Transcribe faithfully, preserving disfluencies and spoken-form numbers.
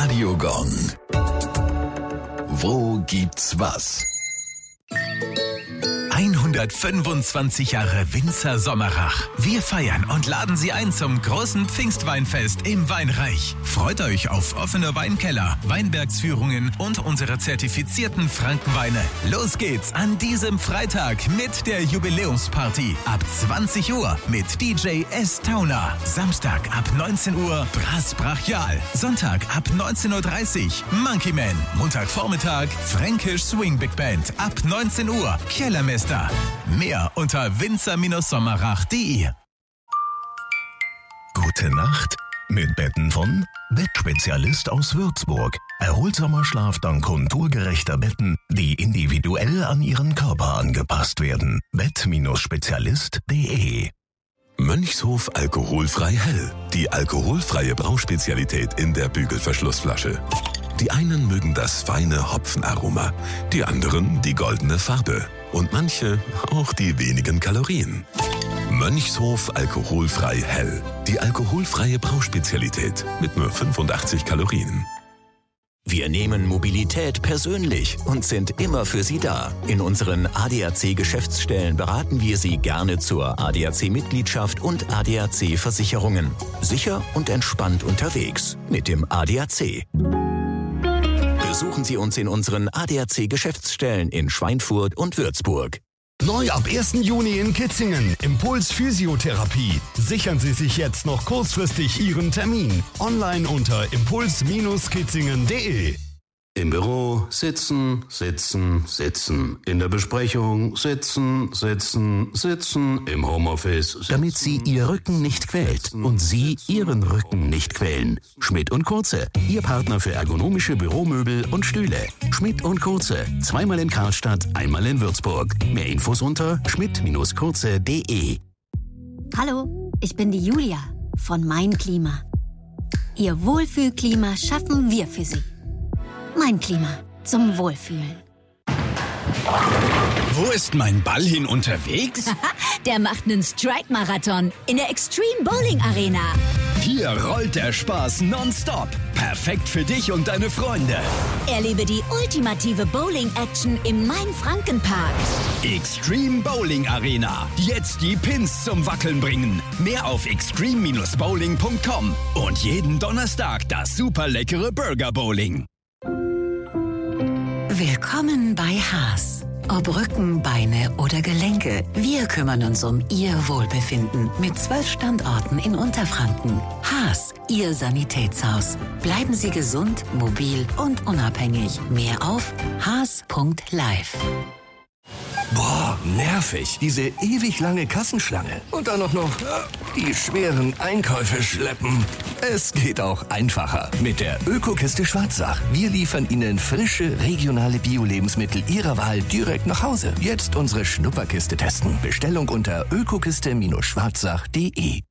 Radiogong. Wo gibt's was? hundertfünfundzwanzig Jahre Winzer Sommerach. Wir feiern und laden Sie ein zum großen Pfingstweinfest im Weinreich. Freut euch auf offene Weinkeller, Weinbergsführungen und unsere zertifizierten Frankenweine. Los geht's an diesem Freitag mit der Jubiläumsparty ab zwanzig Uhr mit D J S-Towner. Samstag ab neunzehn Uhr Brass Brachial. Sonntag ab neunzehn Uhr dreißig Monkey Man. Montagvormittag Fränkisch Swing Big Band ab neunzehn Uhr Kellermeister. Mehr unter winzer sommerach punkt de. Gute Nacht mit Betten von Bettspezialist aus Würzburg. Erholsamer Schlaf dank konturgerechter Betten, die individuell an Ihren Körper angepasst werden. bett Spezialist punkt de. Mönchshof alkoholfrei hell. Die alkoholfreie Brauspezialität in der Bügelverschlussflasche. Die einen mögen das feine Hopfenaroma, die anderen die goldene Farbe und manche auch die wenigen Kalorien. Mönchshof alkoholfrei hell. Die alkoholfreie Brauspezialität mit nur fünfundachtzig Kalorien. Wir nehmen Mobilität persönlich und sind immer für Sie da. In unseren A D A C-Geschäftsstellen beraten wir Sie gerne zur A D A C-Mitgliedschaft und A D A C-Versicherungen. Sicher und entspannt unterwegs mit dem A D A C. Besuchen Sie uns in unseren A D A C-Geschäftsstellen in Schweinfurt und Würzburg. Neu ab ersten Juni in Kitzingen. Impuls Physiotherapie. Sichern Sie sich jetzt noch kurzfristig Ihren Termin. Online unter impuls kitzingen punkt de. Im Büro sitzen, sitzen, sitzen. In der Besprechung sitzen, sitzen, sitzen. Im Homeoffice sitzen. Damit Sie Ihr Rücken nicht quält und Sie Ihren Rücken nicht quälen. Schmidt und Kurze, Ihr Partner für ergonomische Büromöbel und Stühle. Schmidt und Kurze, zweimal in Karlstadt, einmal in Würzburg. Mehr Infos unter schmidt kurze punkt de. Hallo, ich bin die Julia von Mein Klima. Ihr Wohlfühlklima schaffen wir für Sie. Mein Klima zum Wohlfühlen. Wo ist mein Ball hin unterwegs? Der macht einen Strike-Marathon in der Extreme Bowling Arena. Hier rollt der Spaß nonstop. Perfekt für dich und deine Freunde. Erlebe die ultimative Bowling-Action im Main-Franken-Park. Extreme Bowling Arena. Jetzt die Pins zum Wackeln bringen. Mehr auf extreme bowling punkt com. Und jeden Donnerstag das super leckere Burger Bowling. Willkommen bei Haas. Ob Rücken, Beine oder Gelenke, wir kümmern uns um Ihr Wohlbefinden mit zwölf Standorten in Unterfranken. Haas, Ihr Sanitätshaus. Bleiben Sie gesund, mobil und unabhängig. Mehr auf haas punkt live. Boah, nervig. Diese ewig lange Kassenschlange. Und dann auch noch die schweren Einkäufe schleppen. Es geht auch einfacher. Mit der Ökokiste Schwarzach. Wir liefern Ihnen frische, regionale Bio-Lebensmittel Ihrer Wahl direkt nach Hause. Jetzt unsere Schnupperkiste testen. Bestellung unter ökokiste Schwarzach punkt de.